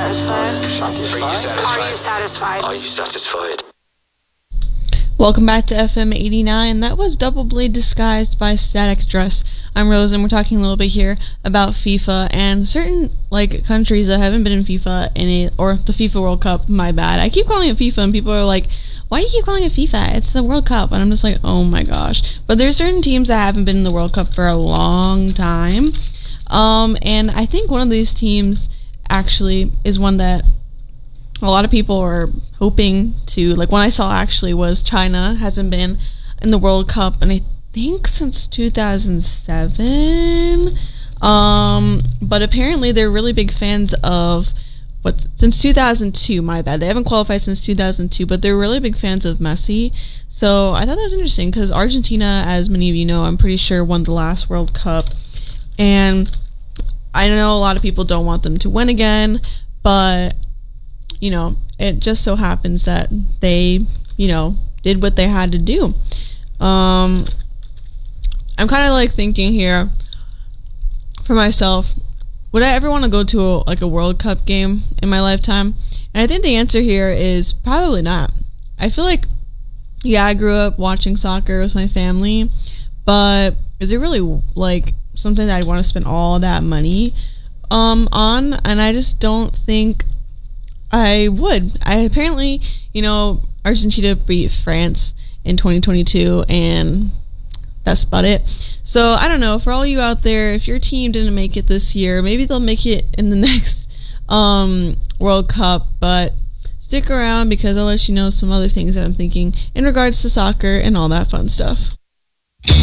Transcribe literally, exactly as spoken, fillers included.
satisfied? Satisfied? Are you satisfied? Are you satisfied? Are you satisfied? Welcome back to F M eighty-nine. That was Double Blade disguised by Static Dress. I'm Rose, and we're talking a little bit here about FIFA and certain like countries that haven't been in FIFA in it, or the FIFA World Cup. My bad. I keep calling it FIFA, and people are like, "Why do you keep calling it FIFA? It's the World Cup." And I'm just like, "Oh my gosh!" But there's certain teams that haven't been in the World Cup for a long time, um, and I think one of these teams actually is one that a lot of people are hoping to, like, one I saw actually was China hasn't been in the World Cup, and I think since two thousand seven. Um, but apparently they're really big fans of what since two thousand two. My bad, they haven't qualified since two thousand two, but they're really big fans of Messi. So I thought that was interesting because Argentina, as many of you know, I'm pretty sure won the last World Cup, and I know a lot of people don't want them to win again, but you know, it just so happens that they, you know, did what they had to do. Um, I'm kind of like thinking here for myself, would I ever want to go to a, like a World Cup game in my lifetime? And I think the answer here is probably not. I feel like, yeah, I grew up watching soccer with my family, but is it really like something that I'd want to spend all that money um, on? And I just don't think I would. I apparently, you know, Argentina beat France in twenty twenty-two, and that's about it. So I don't know. For all you out there, if your team didn't make it this year, maybe they'll make it in the next um, World Cup. But stick around because I'll let you know some other things that I'm thinking in regards to soccer and all that fun stuff.